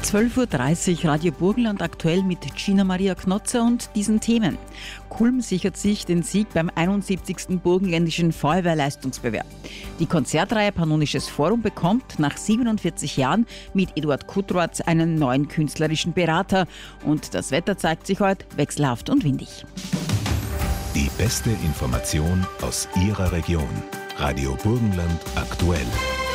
12.30 Uhr Radio Burgenland aktuell mit Gina Maria Knotzer und diesen Themen. Kulm sichert sich den Sieg beim 71. Burgenländischen Feuerwehrleistungsbewerb. Die Konzertreihe Pannonisches Forum bekommt nach 47 Jahren mit Eduard Kutrowatz einen neuen künstlerischen Berater. Und das Wetter zeigt sich heute wechselhaft und windig. Die beste Information aus Ihrer Region. Radio Burgenland aktuell.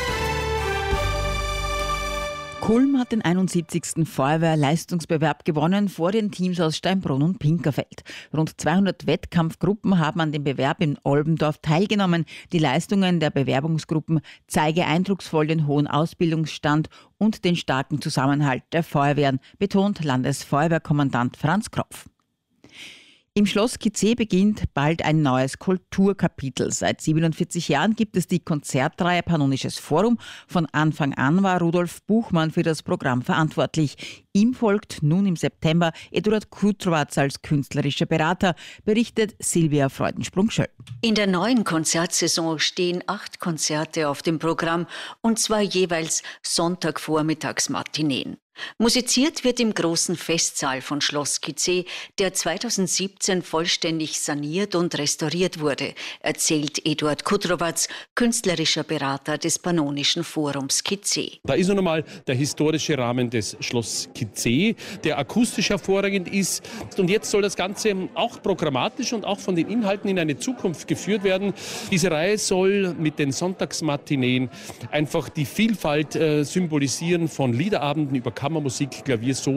Kulm hat den 71. Feuerwehrleistungsbewerb gewonnen vor den Teams aus Steinbrunn und Pinkerfeld. Rund 200 Wettkampfgruppen haben an dem Bewerb in Olbendorf teilgenommen. Die Leistungen der Bewerbungsgruppen zeige eindrucksvoll den hohen Ausbildungsstand und den starken Zusammenhalt der Feuerwehren, betont Landesfeuerwehrkommandant Franz Kropf. Im Schloss Kitzee beginnt bald ein neues Kulturkapitel. Seit 47 Jahren gibt es die Konzertreihe Pannonisches Forum. Von Anfang an war Rudolf Buchmann für das Programm verantwortlich. Ihm folgt nun im September Eduard Kutrowatz als künstlerischer Berater, berichtet Silvia Freudensprung-Schöll. In der neuen Konzertsaison stehen 8 Konzerte auf dem Programm und 2 jeweils Sonntagvormittagsmatineen. Musiziert wird im großen Festsaal von Schloss Kitzee, der 2017 vollständig saniert und restauriert wurde, erzählt Eduard Kutrowatz, künstlerischer Berater des Pannonischen Forums Kitzee. Da ist noch einmal der historische Rahmen des Schloss Kitzee, der akustisch hervorragend ist. Und jetzt soll das Ganze auch programmatisch und auch von den Inhalten in eine Zukunft geführt werden. Diese Reihe soll mit den Sonntagsmatineen einfach die Vielfalt symbolisieren von Liederabenden über Kammermusik, Klavier, Solo